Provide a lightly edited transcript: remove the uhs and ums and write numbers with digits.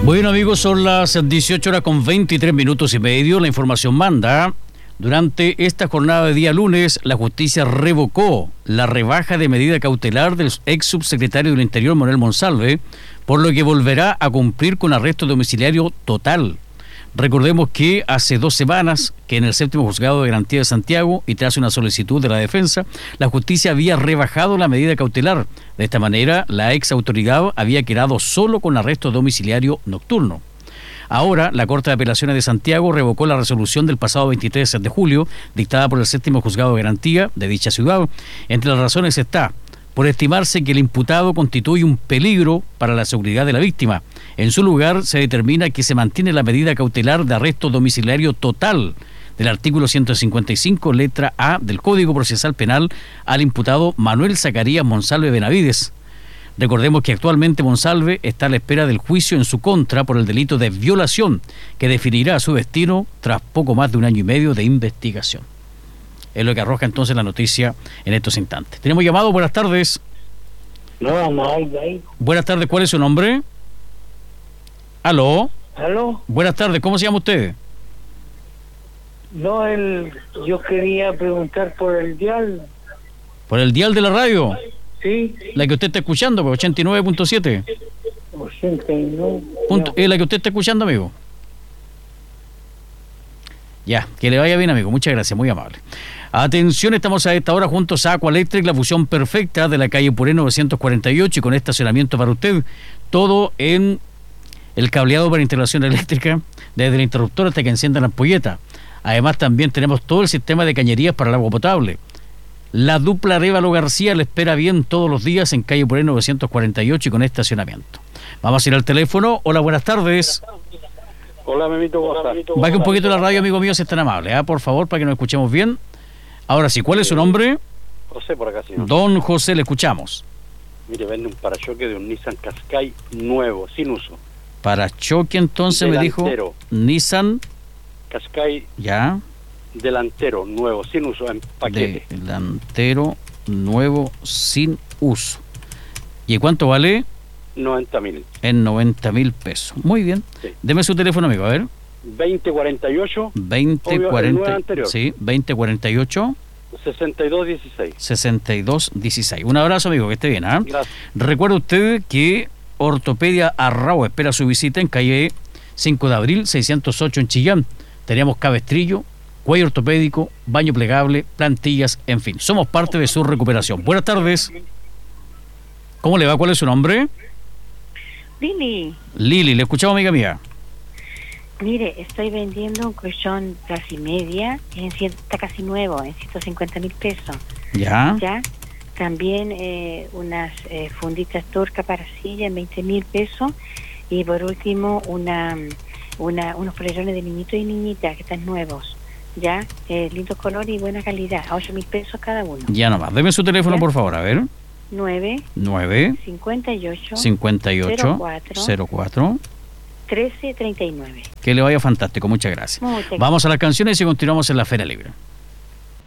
Bueno, amigos, son las 18 horas con 23 minutos y medio. La información manda. Durante esta jornada de día lunes, la justicia revocó la rebaja de medida cautelar del ex subsecretario del Interior, Manuel Monsalve, por lo que volverá a cumplir con arresto domiciliario total. Recordemos que hace 2 semanas que en el séptimo juzgado de garantía de Santiago, y tras una solicitud de la defensa, la justicia había rebajado la medida cautelar. De esta manera, la ex autoridad había quedado solo con arresto domiciliario nocturno. Ahora, la Corte de Apelaciones de Santiago revocó la resolución del pasado 23 de julio, dictada por el séptimo juzgado de garantía de dicha ciudad. Entre las razones está por estimarse que el imputado constituye un peligro para la seguridad de la víctima. En su lugar, se determina que se mantiene la medida cautelar de arresto domiciliario total del artículo 155, letra A del Código Procesal Penal al imputado Manuel Zacarías Monsalve Benavides. Recordemos que actualmente Monsalve está a la espera del juicio en su contra por el delito de violación, que definirá su destino tras poco más de 1 año y medio de investigación. Es lo que arroja entonces la noticia en estos instantes. Tenemos llamado, buenas tardes. Buenas tardes, ¿cuál es su nombre? ¿Aló? Buenas tardes, ¿cómo se llama usted? Yo quería preguntar por el dial. ¿Por el dial de la radio? Sí. La que usted está escuchando, 89.7. 89. ¿Es la que usted está escuchando, amigo? Ya, que le vaya bien, amigo. Muchas gracias, muy amable. Atención, estamos a esta hora juntos a Aqualectric, la fusión perfecta de la calle Puré 948 y con estacionamiento para usted. Todo en el cableado para instalación eléctrica, desde el interruptor hasta que encienda la ampolleta. Además, también tenemos todo el sistema de cañerías para el agua potable. La dupla Arévalo García le espera bien todos los días en calle Puré 948 y con estacionamiento. Vamos a ir al teléfono. Hola, buenas tardes. Hola, Memito, ¿cómo estás? Baje un poquito la radio, amigo mío, si es tan amable, por favor, para que nos escuchemos bien. Ahora sí, ¿cuál es su nombre? José, por acá, señor. Don José, le escuchamos. Mire, vende un parachoque de un Nissan Qashqai nuevo, sin uso. Parachoque, entonces, delantero. Me dijo Nissan Qashqai. Ya. Delantero, nuevo, sin uso, en paquete. Delantero, nuevo, sin uso. ¿Y cuánto vale? 90.000. En 90.000 pesos. Muy bien. Sí. Deme su teléfono, amigo, a ver. 2048. 2040. Sí, 2048. 6216. 6216. Un abrazo, amigo, que esté bien, ¿ah? Gracias. Recuerda usted que Ortopedia Arrao espera su visita en calle 5 de abril, 608 en Chillán. Teníamos cabestrillo, cuello ortopédico, baño plegable, plantillas, en fin. Somos parte de su recuperación. Buenas tardes. ¿Cómo le va? ¿Cuál es su nombre? Lili, le escuchamos, amiga mía. Mire, estoy vendiendo un colchón clase media, está casi nuevo, en 150.000 pesos. Ya. También unas funditas turcas para silla en 20.000 pesos. Y por último, unos polerones de niñito y niñita que están nuevos. Ya, lindo color y buena calidad, a 8.000 pesos cada uno. Ya nomás, deme su teléfono, por favor, a ver. 9 58 04 1339. Que le vaya fantástico, muchas gracias. Vamos a las canciones y continuamos en la Feria Libre.